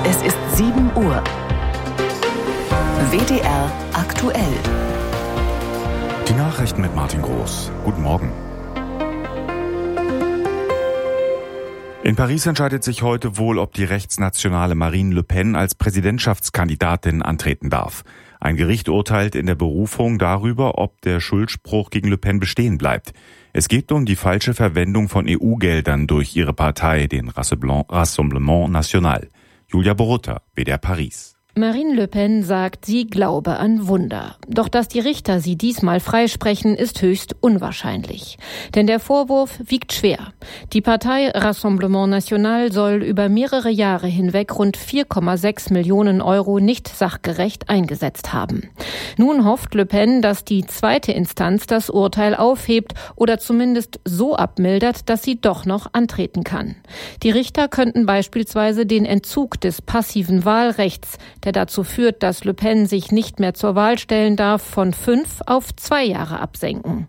Es ist 7 Uhr. WDR aktuell. Die Nachrichten mit Martin Groß. Guten Morgen. In Paris entscheidet sich heute wohl, ob die rechtsnationale Marine Le Pen als Präsidentschaftskandidatin antreten darf. Ein Gericht urteilt in der Berufung darüber, ob der Schuldspruch gegen Le Pen bestehen bleibt. Es geht um die falsche Verwendung von EU-Geldern durch ihre Partei, den Rassemblement National. Julia Borutta, WDR Paris. Marine Le Pen sagt, sie glaube an Wunder. Doch dass die Richter sie diesmal freisprechen, ist höchst unwahrscheinlich. Denn der Vorwurf wiegt schwer. Die Partei Rassemblement National soll über mehrere Jahre hinweg rund 4,6 Millionen Euro nicht sachgerecht eingesetzt haben. Nun hofft Le Pen, dass die zweite Instanz das Urteil aufhebt oder zumindest so abmildert, dass sie doch noch antreten kann. Die Richter könnten beispielsweise den Entzug des passiven Wahlrechts, der dazu führt, dass Le Pen sich nicht mehr zur Wahl stellen darf, von 5 auf 2 Jahre absenken.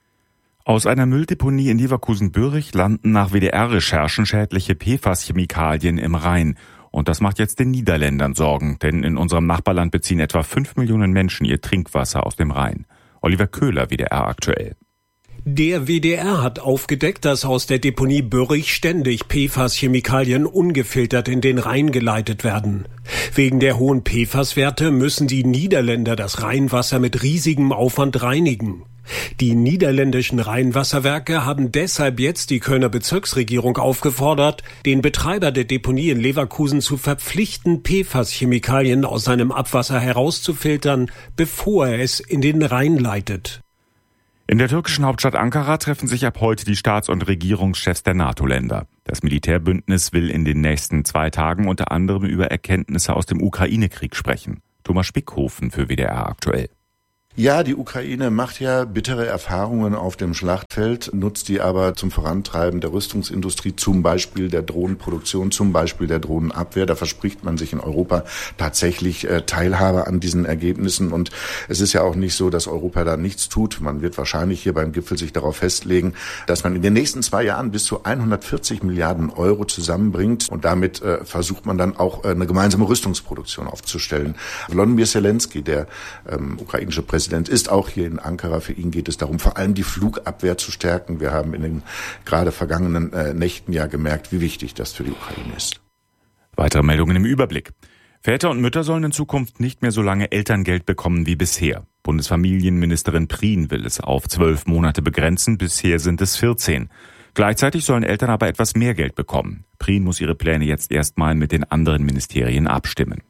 Aus einer Mülldeponie in Leverkusen-Bürich landen nach WDR-Recherchen schädliche PFAS-Chemikalien im Rhein. Und das macht jetzt den Niederländern Sorgen, denn in unserem Nachbarland beziehen etwa 5 Millionen Menschen ihr Trinkwasser aus dem Rhein. Oliver Köhler, WDR aktuell. Der WDR hat aufgedeckt, dass aus der Deponie Bürich ständig PFAS-Chemikalien ungefiltert in den Rhein geleitet werden. Wegen der hohen PFAS-Werte müssen die Niederländer das Rheinwasser mit riesigem Aufwand reinigen. Die niederländischen Rheinwasserwerke haben deshalb jetzt die Kölner Bezirksregierung aufgefordert, den Betreiber der Deponie in Leverkusen zu verpflichten, PFAS-Chemikalien aus seinem Abwasser herauszufiltern, bevor er es in den Rhein leitet. In der türkischen Hauptstadt Ankara treffen sich ab heute die Staats- und Regierungschefs der NATO-Länder. Das Militärbündnis will in den nächsten 2 Tagen unter anderem über Erkenntnisse aus dem Ukraine-Krieg sprechen. Thomas Spickhofen für WDR aktuell. Ja, die Ukraine macht ja bittere Erfahrungen auf dem Schlachtfeld, nutzt die aber zum Vorantreiben der Rüstungsindustrie, zum Beispiel der Drohnenproduktion, zum Beispiel der Drohnenabwehr. Da verspricht man sich in Europa tatsächlich Teilhabe an diesen Ergebnissen. Und es ist ja auch nicht so, dass Europa da nichts tut. Man wird wahrscheinlich hier beim Gipfel sich darauf festlegen, dass man in den nächsten 2 Jahren bis zu 140 Milliarden Euro zusammenbringt. Und damit versucht man dann auch eine gemeinsame Rüstungsproduktion aufzustellen. Volodymyr Zelensky, der ukrainische Präsident, ist auch hier in Ankara. Für ihn geht es darum, vor allem die Flugabwehr zu stärken. Wir haben in den gerade vergangenen Nächten ja gemerkt, wie wichtig das für die Ukraine ist. Weitere Meldungen im Überblick. Väter und Mütter sollen in Zukunft nicht mehr so lange Elterngeld bekommen wie bisher. Bundesfamilienministerin Prien will es auf 12 Monate begrenzen. Bisher sind es 14. Gleichzeitig sollen Eltern aber etwas mehr Geld bekommen. Prien muss ihre Pläne jetzt erstmal mit den anderen Ministerien abstimmen.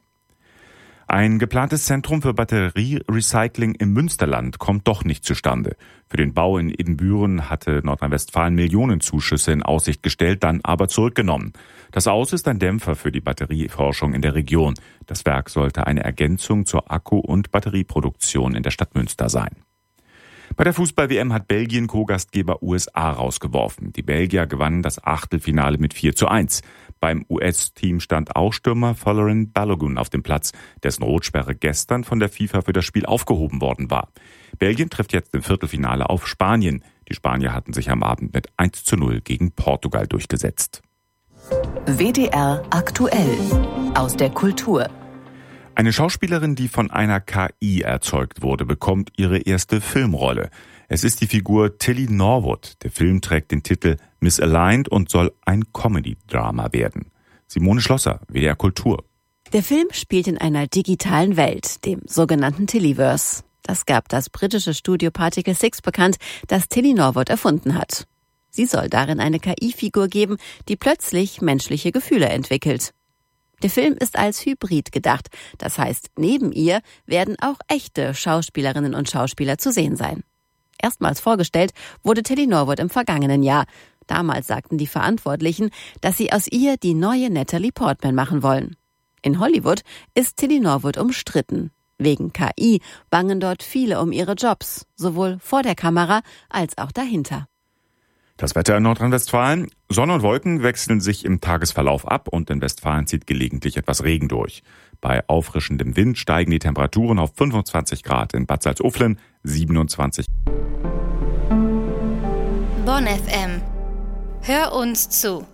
Ein geplantes Zentrum für Batterierecycling im Münsterland kommt doch nicht zustande. Für den Bau in Ibbenbüren hatte Nordrhein-Westfalen Millionenzuschüsse in Aussicht gestellt, dann aber zurückgenommen. Das Aus ist ein Dämpfer für die Batterieforschung in der Region. Das Werk sollte eine Ergänzung zur Akku- und Batterieproduktion in der Stadt Münster sein. Bei der Fußball-WM hat Belgien Co-Gastgeber USA rausgeworfen. Die Belgier gewannen das Achtelfinale mit 4:1. Beim US-Team stand auch Stürmer Folarin Balogun auf dem Platz, dessen Rotsperre gestern von der FIFA für das Spiel aufgehoben worden war. Belgien trifft jetzt im Viertelfinale auf Spanien. Die Spanier hatten sich am Abend mit 1:0 gegen Portugal durchgesetzt. WDR aktuell aus der Kultur. Eine Schauspielerin, die von einer KI erzeugt wurde, bekommt ihre erste Filmrolle. Es ist die Figur Tilly Norwood. Der Film trägt den Titel Misaligned und soll ein Comedy-Drama werden. Simone Schlosser, WDR Kultur. Der Film spielt in einer digitalen Welt, dem sogenannten Tillyverse. Das gab das britische Studio Particle 6 bekannt, das Tilly Norwood erfunden hat. Sie soll darin eine KI-Figur geben, die plötzlich menschliche Gefühle entwickelt. Der Film ist als Hybrid gedacht. Das heißt, neben ihr werden auch echte Schauspielerinnen und Schauspieler zu sehen sein. Erstmals vorgestellt wurde Tilly Norwood im vergangenen Jahr. Damals sagten die Verantwortlichen, dass sie aus ihr die neue Natalie Portman machen wollen. In Hollywood ist Tilly Norwood umstritten. Wegen KI bangen dort viele um ihre Jobs, sowohl vor der Kamera als auch dahinter. Das Wetter in Nordrhein-Westfalen. Sonne und Wolken wechseln sich im Tagesverlauf ab und in Westfalen zieht gelegentlich etwas Regen durch. Bei auffrischendem Wind steigen die Temperaturen auf 25 Grad, in Bad Salzuflen 27. Bonn FM. Hör uns zu.